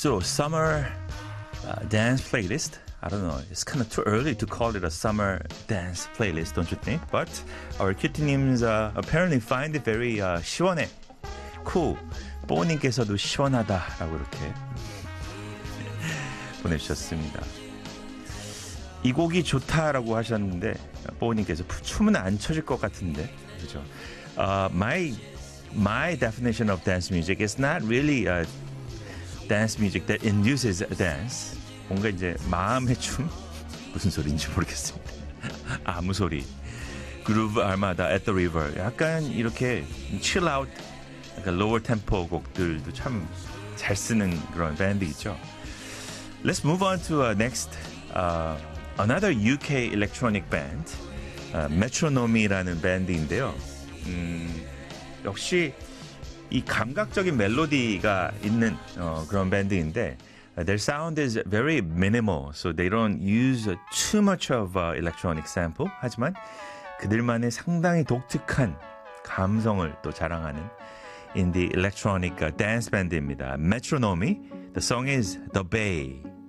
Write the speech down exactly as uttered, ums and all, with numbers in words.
So, summer uh, dance playlist. I don't know. It's kind of too early to call it a summer dance playlist, don't you think? But our 큐티님's uh, apparently find it very uh, 시원해. cool. 뽀님께서도 시원하다라고 이렇게 보내주셨습니다. 이 곡이 좋다라고 하셨는데 뽀님께서 춤은 안 춰질 것 같은데 그죠? Uh, my my definition of dance music is not really a dance music that induces a dance. 뭔가 이제 마음의 춤 무슨 소리인지 모르겠습니다. 아무 소리. Groove Armada at the River. 약간 이렇게 chill out, 약간 lower tempo 곡들도 참 잘 쓰는 그런 밴드이죠. Let's move on to uh, next. Uh, Another 유케이 electronic band, uh, Metronome라는 밴드인데요. 음, 역시 이 감각적인 멜로디가 있는 어, 그런 밴드인데 uh, their sound is very minimal, so they don't use uh, too much of uh, electronic sample. 하지만 그들만의 상당히 독특한 감성을 또 자랑하는 in the electronic uh, dance band입니다. Metronome. The song is The Bay.